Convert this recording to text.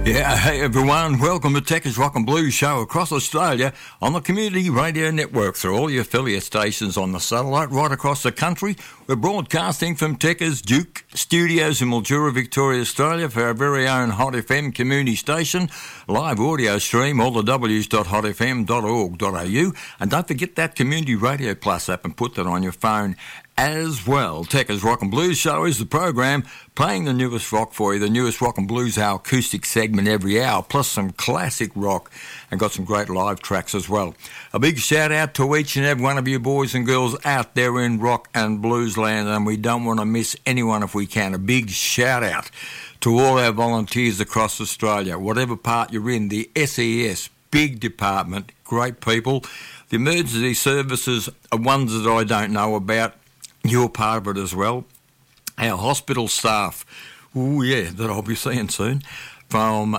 Yeah, hey everyone, welcome to Techers Rock and Blues show across Australia on the Community Radio Network through all your affiliate stations on the satellite right across the country. We're broadcasting from Techers Duke Studios in Mildura, Victoria, Australia for our very own Hot FM community station. Live audio stream, all the w's.hotfm.org.au, and don't forget that Community Radio Plus app and put that on your phone as well. Techers Rock and Blues show is the program playing the newest rock for you, the newest rock and blues, our acoustic segment every hour, plus some classic rock, and got some great live tracks as well. A big shout out to each and every one of you boys and girls out there in rock and blues land, and we don't want to miss anyone if we can. A big shout out to all our volunteers across Australia, whatever part you're in, the SES, big department, great people. The emergency services are ones that I don't know about. You're part of it as well. Our hospital staff, that I'll be seeing soon, from